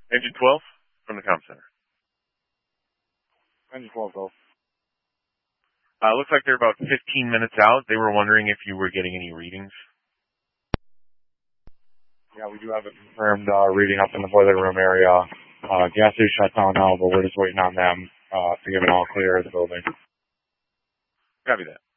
Engine 12 from the comm center. Engine 12, go. Looks like they're about 15 minutes out. They were wondering if you were getting any readings. Yeah, we do have a confirmed reading up in the boiler room area. Gas is shut down now, but we're just waiting on them to give an all clear of the building. Copy that.